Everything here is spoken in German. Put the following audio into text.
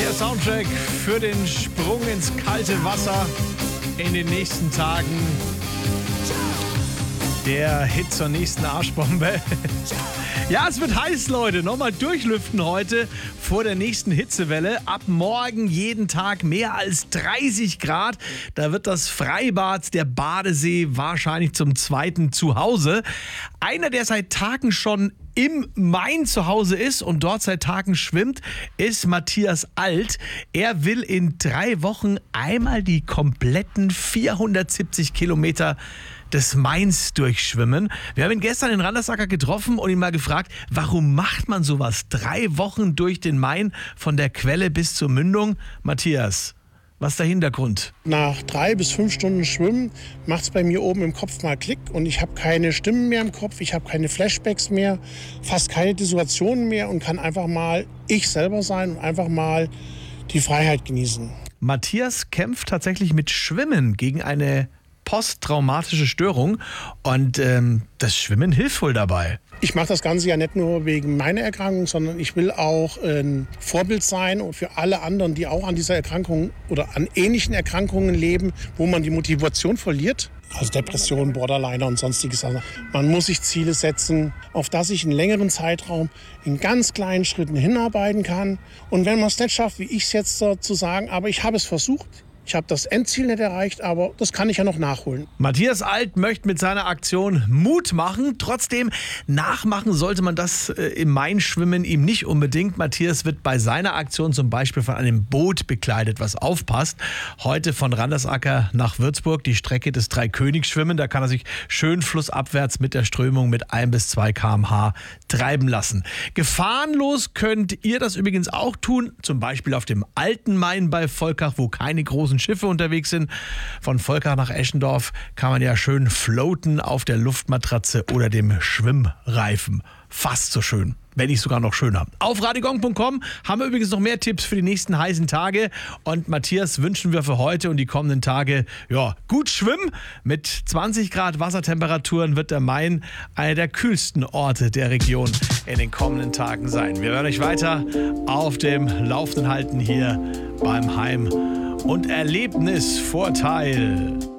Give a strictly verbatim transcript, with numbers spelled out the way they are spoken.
Der Soundtrack für den Sprung ins kalte Wasser in den nächsten Tagen. Der Hit zur nächsten Arschbombe. Ja, es wird heiß, Leute. Nochmal durchlüften heute vor der nächsten Hitzewelle. Ab morgen jeden Tag mehr als dreißig Grad. Da wird das Freibad, der Badesee, wahrscheinlich zum zweiten Zuhause. Einer, der seit Tagen schon im Main zu Hause ist und dort seit Tagen schwimmt, ist Matthias Alt. Er will in drei Wochen einmal die kompletten vierhundertsiebzig Kilometer des Mains durchschwimmen. Wir haben ihn gestern in Randersacker getroffen und ihn mal gefragt, warum macht man sowas? Drei Wochen durch den Main von der Quelle bis zur Mündung. Matthias, was ist der Hintergrund? Nach drei bis fünf Stunden Schwimmen macht es bei mir oben im Kopf mal Klick und ich habe keine Stimmen mehr im Kopf, ich habe keine Flashbacks mehr, fast keine Dissoziationen mehr und kann einfach mal ich selber sein und einfach mal die Freiheit genießen. Matthias kämpft tatsächlich mit Schwimmen gegen eine posttraumatische Störung und ähm, das Schwimmen hilft wohl dabei. Ich mache das Ganze ja nicht nur wegen meiner Erkrankung, sondern ich will auch ein Vorbild sein und für alle anderen, die auch an dieser Erkrankung oder an ähnlichen Erkrankungen leben, wo man die Motivation verliert. Also Depression, Borderliner und sonstige Sachen. Man muss sich Ziele setzen, auf das ich in längeren Zeitraum in ganz kleinen Schritten hinarbeiten kann. Und wenn man es nicht schafft, wie ich es jetzt so zu sagen, aber ich habe es versucht, ich habe das Endziel nicht erreicht, aber das kann ich ja noch nachholen. Matthias Alt möchte mit seiner Aktion Mut machen. Trotzdem, nachmachen sollte man das äh, im Main-Schwimmen ihm nicht unbedingt. Matthias wird bei seiner Aktion zum Beispiel von einem Boot begleitet, was aufpasst. Heute von Randersacker nach Würzburg, die Strecke des Dreikönigsschwimmen. Da kann er sich schön flussabwärts mit der Strömung mit ein bis zwei Kilometer pro Stunde treiben lassen. Gefahrenlos könnt ihr das übrigens auch tun, zum Beispiel auf dem alten Main bei Volkach, wo keine großen Schiffe unterwegs sind. Von Volkach nach Eschendorf kann man ja schön floaten auf der Luftmatratze oder dem Schwimmreifen. Fast so schön, wenn nicht sogar noch schöner. Auf radiogong punkt com haben wir übrigens noch mehr Tipps für die nächsten heißen Tage. Und Matthias wünschen wir für heute und die kommenden Tage ja, gut schwimmen. Mit zwanzig Grad Wassertemperaturen wird der Main einer der kühlsten Orte der Region in den kommenden Tagen sein. Wir werden euch weiter auf dem Laufenden halten hier beim Heim- und Erlebnisvorteil.